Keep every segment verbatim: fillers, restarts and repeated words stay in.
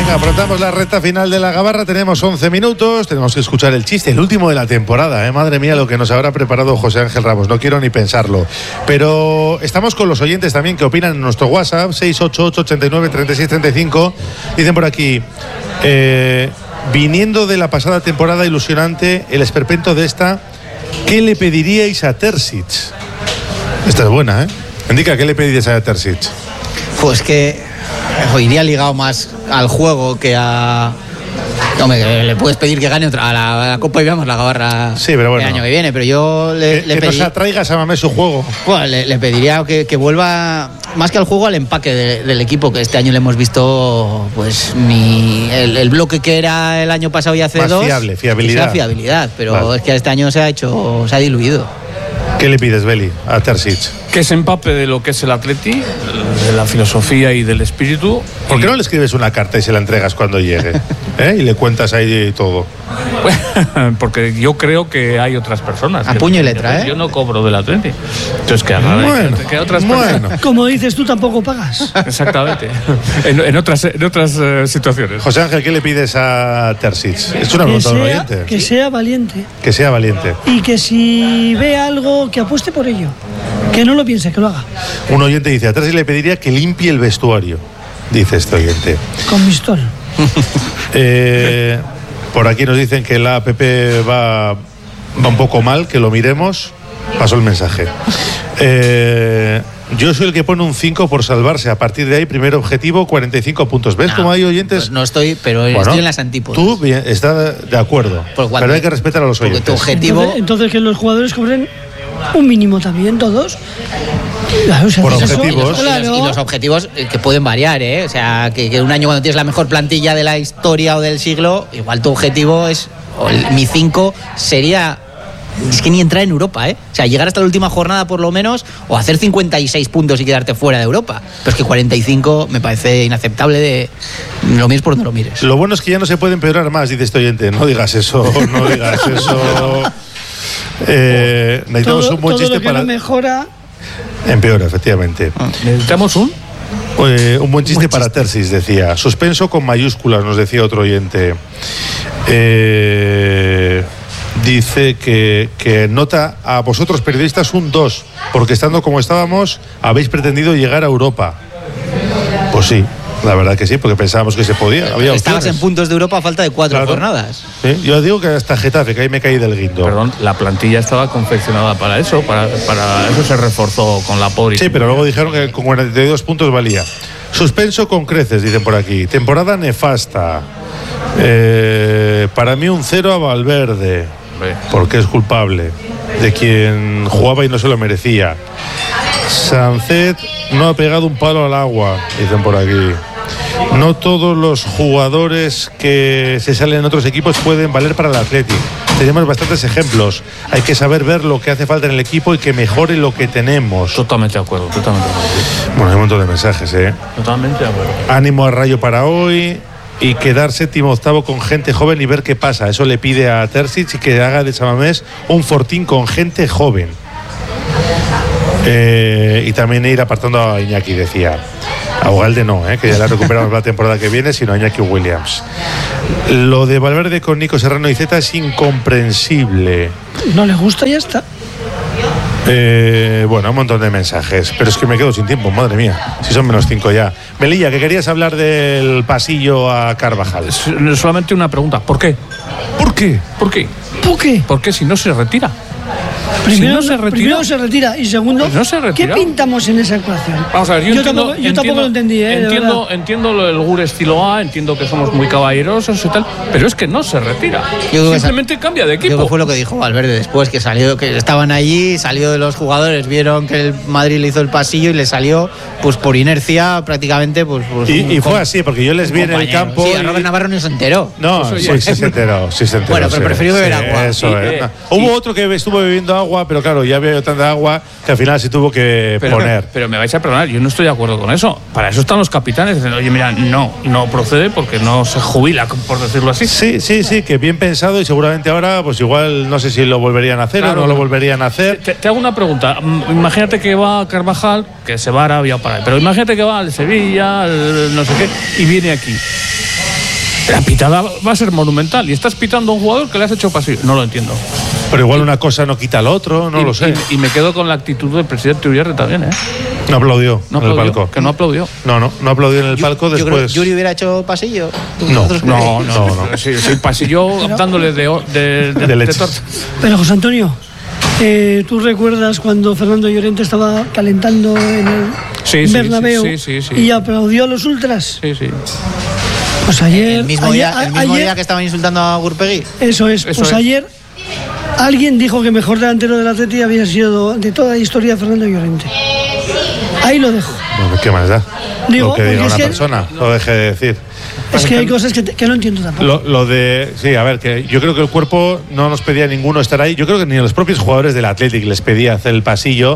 Venga, afrontamos la recta final de la Gabarra. Tenemos once minutos. Tenemos que escuchar el chiste, el último de la temporada. ¿eh? Madre mía, lo que nos habrá preparado José Ángel Ramos. No quiero ni pensarlo. Pero estamos con los oyentes también que opinan en nuestro WhatsApp, seis ocho ocho, ochenta y nueve, treinta y seis, treinta y cinco. Dicen por aquí, eh, viniendo de la pasada temporada ilusionante, el esperpento de esta, ¿qué le pediríais a Terzic? Esta es buena, ¿eh? Indica, ¿qué le pediríais a Terzic? Pues que iría ligado más al juego que a... Hombre, le puedes pedir que gane otra, a la, a la Copa y veamos la Gabarra sí, pero bueno, el año que viene, pero yo le, que, le que pedí, nos atraiga a Samamés su juego. Bueno, le, le pediría que, que vuelva más que al juego, al empaque de, del equipo, que este año le hemos visto pues ni el, el bloque que era el año pasado y hace más dos. Fiable, fiabilidad. Esa fiabilidad, pero vale. Es que este año se ha hecho, se ha diluido. ¿Qué le pides, Beli, a Terzic? Que se empape de lo que es el Atleti, de la filosofía y del espíritu. ¿Por qué no le escribes una carta y se la entregas cuando llegue? ¿Eh? Y le cuentas ahí todo. Porque yo creo que hay otras personas. A que, puño y letra, ¿eh? Yo no cobro del Atleti. Entonces, que haga bueno, que, que otras bueno. personas. Como dices tú, tampoco pagas. Exactamente. en, en otras, en otras uh, situaciones. José Ángel, ¿qué le pides a Terzic? Es una Que pregunta de un sea, oyente. que sea valiente. Que sea valiente. Y que si ve algo, que apueste por ello. Que no lo piense, que lo haga. Un oyente dice, a Terzic le pediría que limpie el vestuario. Dice este oyente. Con Mistol. eh, por aquí nos dicen que la A P P va, va un poco mal, que lo miremos. Paso el mensaje. Eh, yo soy el que pone un cinco por salvarse. A partir de ahí, primer objetivo, cuarenta y cinco puntos. ¿Ves No, cómo hay oyentes? Pues no estoy, pero Bueno, estoy en las antípodas. Tú bien, estás de acuerdo. Por igual, pero hay que respetar a los porque oyentes. tu objetivo... Entonces, entonces que los jugadores cobren un mínimo también, todos. Claro, o sea, Por eso, objetivos. Y los, claro. y los objetivos eh, que pueden variar, ¿eh? O sea, que, que un año cuando tienes la mejor plantilla de la historia o del siglo, igual tu objetivo es, o el, mi cinco sería, es que ni entrar en Europa, ¿eh? O sea, llegar hasta la última jornada por lo menos, o hacer cincuenta y seis puntos y quedarte fuera de Europa. Pero es que cuarenta y cinco me parece inaceptable, de lo mires por donde lo mires. Lo bueno es que ya no se puede empeorar más, dice este oyente. No digas eso, no digas eso. Eh, necesitamos todo, un buen todo chiste lo que para... no mejora. Empeora, efectivamente. ¿Necesitamos un? Eh, un buen chiste para Terzic, decía. Suspenso con mayúsculas, nos decía otro oyente. Eh, dice que, que nota a vosotros periodistas un dos, porque estando como estábamos, habéis pretendido llegar a Europa. Pues sí, la verdad que sí, porque pensábamos que se podía. Había Estabas en opciones. puntos de Europa a falta de cuatro Claro. jornadas. ¿Sí? Yo digo que hasta Getafe, que ahí me caí del guindo. Perdón, la plantilla estaba confeccionada para eso, para, para eso se reforzó con la Pori. Sí, pero luego dijeron que con cuarenta y dos puntos valía. Suspenso con creces, dicen por aquí. Temporada nefasta. Eh, para mí un cero a Valverde, porque es culpable de quien jugaba y no se lo merecía. Sancet no ha pegado un palo al agua, dicen por aquí. No todos los jugadores que se salen en otros equipos pueden valer para el Athletic. Tenemos bastantes ejemplos. Hay que saber ver lo que hace falta en el equipo y que mejore lo que tenemos. Totalmente de acuerdo, totalmente de acuerdo. Bueno, hay un montón de mensajes, ¿eh? Totalmente de acuerdo. Ánimo a Rayo para hoy y quedar séptimo octavo con gente joven y ver qué pasa. Eso le pide a Terzic y que haga de Samamés un fortín con gente joven. Eh, y también ir apartando a Iñaki, decía. A Ugalde no, ¿eh? Que ya la recuperamos la temporada que viene, sino a Iñaki Williams. Lo de Valverde con Nico Serrano y Zeta es incomprensible. No le gusta y ya está. Eh, bueno, un montón de mensajes, pero es que me quedo sin tiempo, madre mía, si son menos cinco ya. Melilla, que querías hablar del pasillo a Carvajal. Es solamente una pregunta, ¿por qué? ¿Por qué? ¿Por qué? ¿Por qué? ¿Por qué si no se retira? Primero, si no se retira, primero se retira y segundo, Pues no se ¿qué retira. pintamos en esa ecuación? Vamos a ver, yo, yo entiendo, tampoco, yo entiendo, tampoco lo entendí, ¿eh? De entiendo, verdad. entiendo lo del Gur estilo A, entiendo que somos muy caballerosos y tal, pero es que no se retira. Yo creo que Simplemente cambia de Creo que equipo. fue lo que dijo Valverde después, que salió, que estaban allí, salió de los jugadores, vieron que el Madrid le hizo el pasillo y le salió, pues por inercia, prácticamente, pues. pues Y, un y fue com- así, porque yo les un vi en el compañero. campo. Sí, y- a Robert Navarro no se enteró. No, Pues, sí, oye, sí se enteró, sí se enteró. Bueno, pero sí. prefirió beber Sí, agua. Eso Y, es. eh, No. y- Hubo otro que estuvo bebiendo agua, pero claro, ya había tanta agua que al final se tuvo que Pero, poner. pero me vais a perdonar, yo no estoy de acuerdo con eso. Para eso están los capitanes diciendo, oye, mira, no, no procede porque no se jubila, por decirlo así. Sí, sí, sí, que bien pensado y seguramente ahora, pues igual no sé si lo volverían a hacer Claro. o no lo volverían a hacer. Te, te hago una pregunta. Mm, Imagínate que va Carvajal, que se va a Arabia para ahí, pero imagínate que va al Sevilla, al no sé qué, y viene aquí. La pitada va a ser monumental y estás pitando a un jugador que le has hecho pasillo. No lo entiendo. Pero igual una cosa no quita lo otro, no y, lo sé. Y, y me quedo con la actitud del presidente Uriarte también, ¿eh? No aplaudió No en el aplaudió, palco. que no aplaudió. No, no, no aplaudió en el palco Yo creo después. que Yuri hubiera hecho pasillo. No, ¿Vosotros No, creéis? no, No, no. no. Sí, sí, pasillo dándole de, de, de, De leches. torta. Pero José Antonio, eh, ¿tú recuerdas cuando Fernando Llorente estaba calentando en el Sí, sí, Bernabéu sí, sí, sí, sí. y aplaudió a los ultras? Sí, sí. Pues ayer... El mismo, ayer, día, el mismo ayer- día que estaban insultando a Gurpegui. Eso es, Eso pues es. ayer alguien dijo que mejor delantero del Atleti había sido de toda la historia Fernando Llorente. Ahí lo dejo. Bueno, ¿qué más da? Digo, lo que porque diga es una que- persona, lo deje de decir. Es que hay cosas que, te- que no entiendo tampoco. Lo, lo de. Sí, a ver, que yo creo que el cuerpo no nos pedía a ninguno estar ahí. Yo creo que ni a los propios jugadores del Athletic les pedía hacer el pasillo.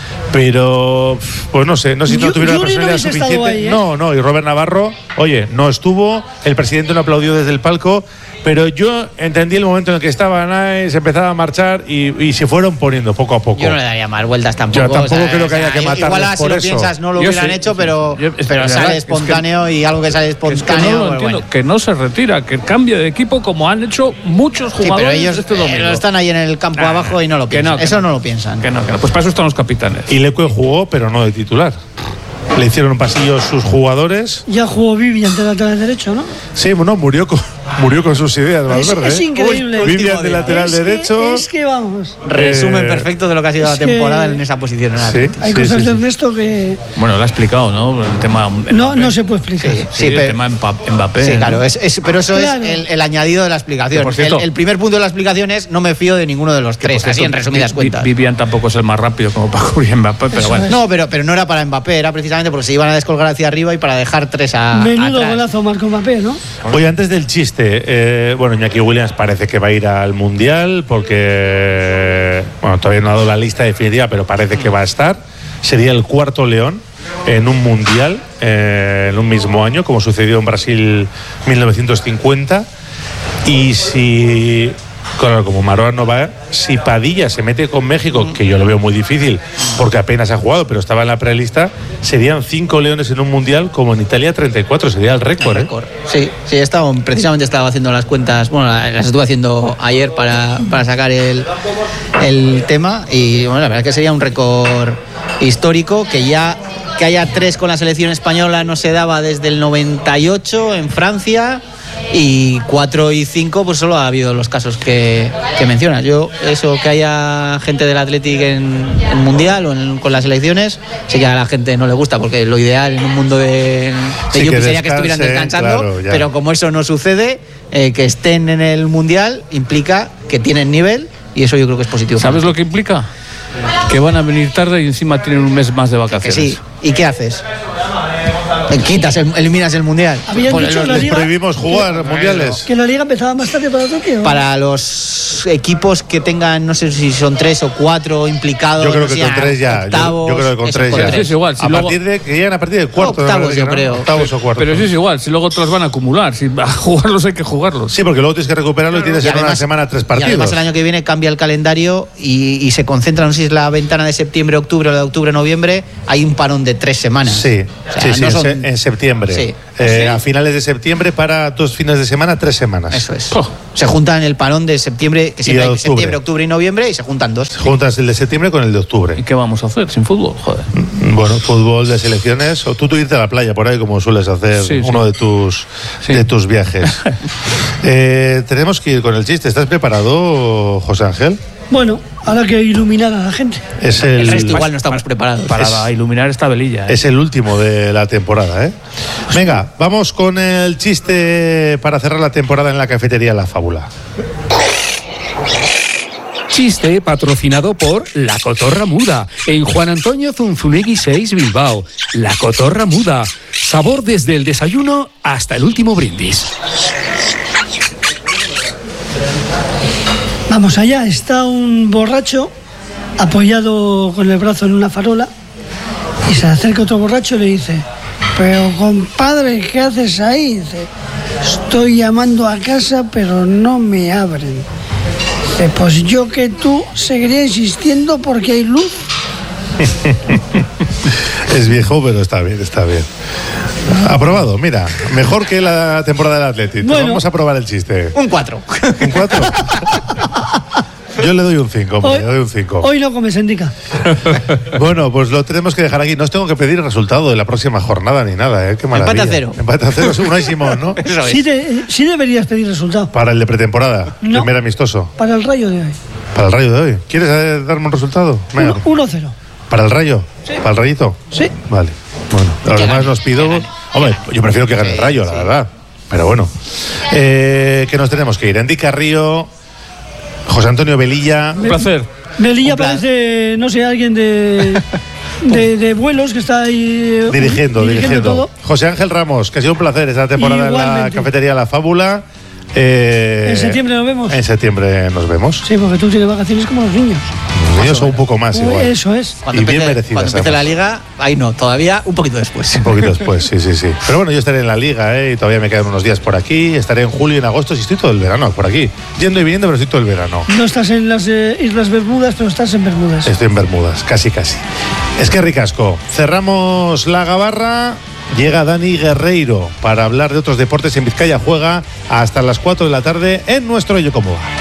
Pero, pues no sé, no sé si no Yu- tuvieron la Yuri no personalidad hubiese estado suficiente. ahí, ¿eh? No, no, y Robert Navarro, oye, no estuvo, el presidente no aplaudió desde el palco, pero yo entendí el momento en el que estaban ahí, se empezaba a marchar y, y se fueron poniendo poco a poco. Yo no le daría más vueltas tampoco. Yo tampoco creo que haya que Igual matarles ahora, si por lo eso. piensas, no lo Yo hubieran sí, hecho, sí, pero, sí. Yo- es- pero de sale verdad, es que- espontáneo y algo que sale Es que espontáneo. no lo pues entiendo, bueno. que no se retira, que cambie de equipo como han hecho muchos Sí, jugadores pero ellos este eh, domingo. están ahí en el campo Nah, abajo y no lo que piensan. no, que Eso no. no lo piensan. Que no, que no. Pues para eso están los capitanes. Y Leque jugó, pero no de titular. Le hicieron un pasillo sus jugadores. Ya jugó Vivian de lateral derecho, ¿no? Sí, bueno, murió con, murió con sus ideas, Es, Valverde. es ¿eh? increíble. Vivian de lateral Es que- derecho. Es que vamos. Resumen Eh, perfecto de lo que ha sido la es que- temporada en esa posición. en el Sí, Atlético. Hay sí, cosas sí, de sí. Ernesto que Bueno, lo ha explicado, ¿no? El tema no, no se puede explicar. Sí, Sí, sí, el pero- tema Mpa- Mbappé. Sí, claro, es, es- pero eso Claro. es el, el añadido de la explicación. Que, por cierto- el, el primer punto de la explicación es no me fío de ninguno de los tres, Por así cierto, en resumidas Vi- cuentas. Vivian tampoco es el más rápido como para cubrir Mbappé, pero Eso bueno. es. No, pero, pero no era para Mbappé, era precisamente porque se iban a descolgar hacia arriba y para dejar tres a, Menudo atrás. golazo Marco Mbappé, ¿no? Oye, antes del chiste, eh, bueno, Iñaki Williams parece que va a ir al Mundial porque, bueno, todavía no ha dado la lista definitiva, pero parece que va a estar. Sería el cuarto león en un Mundial eh, en un mismo año, como sucedió en Brasil mil novecientos cincuenta. Y si, claro, como Maroa no va, si Padilla se mete con México, que yo lo veo muy difícil porque apenas ha jugado, pero estaba en la prelista, serían cinco leones en un Mundial, como en Italia treinta y cuatro, sería el récord, ¿eh? Récord. Sí, sí, he estado, precisamente estaba haciendo las cuentas, bueno, las estuve haciendo ayer para, para sacar el, el tema y bueno, la verdad es que sería un récord histórico que ya que haya tres con la selección española no se daba desde el noventa y ocho en Francia y cuatro y cinco pues solo ha habido los casos que, que mencionas. Yo eso que haya gente del Athletic en, en Mundial o en- con las selecciones, sí que a la gente no le gusta porque lo ideal en un mundo de, de Sí, que Yupi sería que estuvieran descansen, descansando, claro, ya. pero como eso no sucede, eh, que estén en el Mundial implica que tienen nivel y eso yo creo que es positivo. ¿Sabes lo que implica? Que van a venir tarde y encima tienen un mes más de que vacaciones. sí? ¿Y qué haces? Eh, Quitas, el- eliminas el Mundial. Habían Por- dicho los- la Les liga- prohibimos jugar mundiales. Que la liga empezaba más tarde para Tokio. Para los equipos que tengan, no sé si son tres o cuatro implicados. Yo creo no que sé, con tres ya. Yo- octavos, yo creo que con eso, tres con ya. Sí, es igual, si a luego- partir de que llegan a partir del cuarto. me Octavos, parece yo que no. creo. Octavos o cuartos. Pero sí es igual, si luego te los van a acumular. Si a jugarlos hay que jugarlos. Sí, porque luego tienes que recuperarlo y tienes Y en una además- semana tres Y partidos. además el año que viene cambia el calendario y, y se concentra, no sé si es la ventana de septiembre, octubre o de octubre, noviembre, hay un parón de tres semanas. Sí, O sea, sí, sí, no en son- se- en septiembre. Sí. Eh, Sí. A finales de septiembre para dos fines de semana, tres semanas. Eso es. Oh. Se juntan el parón de septiembre, que siempre de hay octubre. septiembre, octubre y noviembre, y se juntan dos. Juntas el de septiembre con el de ¿Y octubre. qué vamos a hacer sin fútbol? Joder. Bueno, fútbol de selecciones. O tú, tú irte a la playa por ahí, como sueles hacer Sí, sí. uno de tus, Sí. de tus viajes. Eh, tenemos que ir con el chiste. ¿Estás preparado, José Ángel? Bueno, ahora que iluminar a la gente. Es El el, resto igual no estamos preparados. Para Es- iluminar esta velilla. ¿eh? es el último de la temporada, ¿eh? Venga, vamos con el chiste para cerrar la temporada en la cafetería La Fábula. Chiste patrocinado por La Cotorra Muda en Juan Antonio Zunzunegui seis Bilbao. La Cotorra Muda. Sabor desde el desayuno hasta el último brindis. Vamos allá, está un borracho apoyado con el brazo en una farola y se acerca otro borracho y le dice: pero compadre, ¿qué haces ahí? Dice: estoy llamando a casa pero no me abren. Dice: pues yo que tú seguiría insistiendo porque hay luz. Es viejo, pero está bien, está bien. Aprobado, mira, mejor que la temporada del Athletic. Bueno. Vamos a probar el chiste. Un cuatro. ¿Un cuatro? Yo le doy un cinco, Hoy, le doy un cinco. hoy no comes indica. Bueno, pues lo tenemos que dejar aquí. No os tengo que pedir el resultado de la próxima jornada ni nada, ¿eh? Qué maravilla. Empate a cero. Empate a cero, Unai Simón, ¿no? Eso es. Sí, te- sí deberías pedir resultado. Para el de pretemporada, No. primer amistoso. Para el Rayo de hoy. Para el Rayo de hoy. ¿Quieres eh, darme un resultado? Venga. uno cero. ¿Para el Rayo? Sí. ¿Para el Rayito? Sí. Vale. Bueno, los Que demás gane, los pido. que gane. Hombre, yo prefiero que gane el Sí, Rayo, la sí. verdad. Pero bueno. Eh, que nos tenemos que ir. Andy Carrillo, José Antonio Velilla. Un placer. Melilla Un plan. parece, no sé, alguien de, de, de vuelos que está ahí eh, Dirigiendo, dirigiendo. todo. José Ángel Ramos, que ha sido un placer esta temporada en la Igualmente. cafetería La Fábula. Eh, En septiembre nos vemos. En septiembre nos vemos. Sí, porque tú tienes vacaciones como los niños. Los niños son un poco más igual. Eso es. Cuando Y bien empiece, merecidas, cuando empiece la además. liga, ahí no, todavía un poquito después. Un poquito después, sí, sí, sí. Pero bueno, yo estaré en la liga, ¿eh? Y todavía me quedan unos días por aquí. Estaré en julio y en agosto, si estoy todo el verano por aquí. Yendo y viniendo, pero estoy todo el verano. No estás en las eh, Islas Bermudas, pero estás en Bermudas. Estoy en Bermudas, casi, casi. Es que ricasco. Cerramos la gabarra. Llega Dani Guerreiro para hablar de otros deportes en Vizcaya. Juega hasta las cuatro de la tarde en nuestro Ello Como Va.